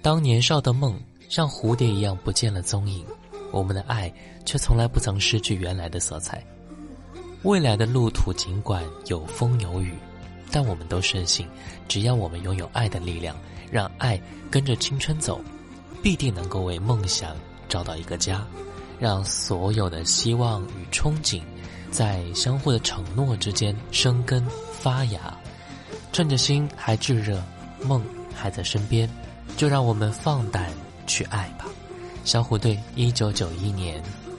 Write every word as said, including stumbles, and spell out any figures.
当年少的梦像蝴蝶一样不见了踪影，我们的爱却从来不曾失去原来的色彩。未来的路途尽管有风有雨，但我们都深信，只要我们拥有爱的力量，让爱跟着青春走，必定能够为梦想找到一个家，让所有的希望与憧憬在相互的承诺之间生根发芽。趁着心还炙热，梦还在身边，就让我们放胆去爱吧。小虎队一九九一年